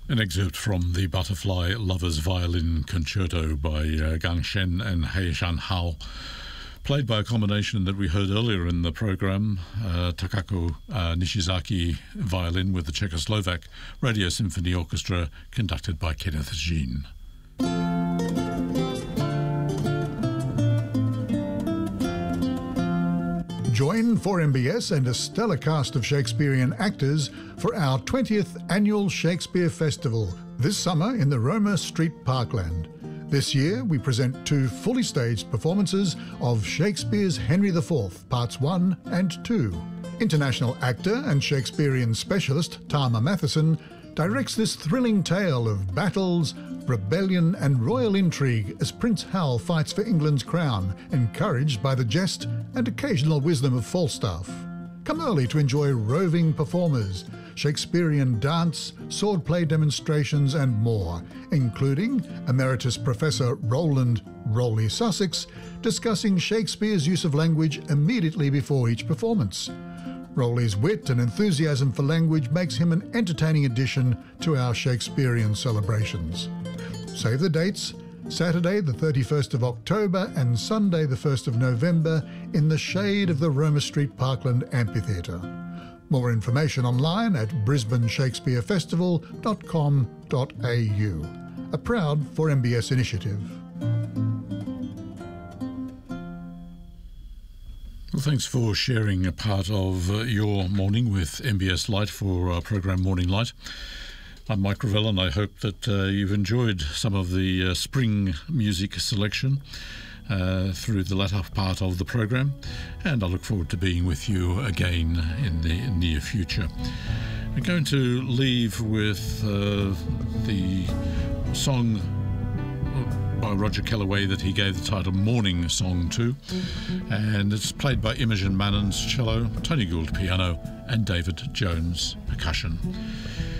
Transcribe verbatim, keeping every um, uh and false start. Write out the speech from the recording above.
An excerpt from the Butterfly Lovers Violin Concerto by uh, Gang Shen and Hei Shan Hao, played by a combination that we heard earlier in the program, uh, Takako uh, Nishizaki violin with the Czechoslovak Radio Symphony Orchestra conducted by Kenneth Jean. Join four M B S and a stellar cast of Shakespearean actors for our twentieth Annual Shakespeare Festival this summer in the Roma Street Parkland. This year we present two fully staged performances of Shakespeare's Henry the Fourth, Parts one and two. International actor and Shakespearean specialist Tama Matheson directs this thrilling tale of battles, rebellion and royal intrigue as Prince Hal fights for England's crown, encouraged by the jest and occasional wisdom of Falstaff. Come early to enjoy roving performers, Shakespearean dance, swordplay demonstrations and more, including Emeritus Professor Roland Rowley Sussex discussing Shakespeare's use of language immediately before each performance. Rowley's wit and enthusiasm for language makes him an entertaining addition to our Shakespearean celebrations. Save the dates, Saturday the thirty-first of October and Sunday the first of November in the shade of the Roma Street Parkland Amphitheatre. More information online at brisbane shakespeare festival dot com dot a u. A proud four M B S initiative. Well, thanks for sharing a part of uh, your morning with M B S Light for our program Morning Light. I'm Mike Ravel, and I hope that uh, you've enjoyed some of the uh, spring music selection uh, through the latter part of the program, and I look forward to being with you again in the near future. I'm going to leave with uh, the song by Roger Kellaway that he gave the title Morning Song to, and it's played by Imogen Mannon's cello, Tony Gould piano and David Jones percussion.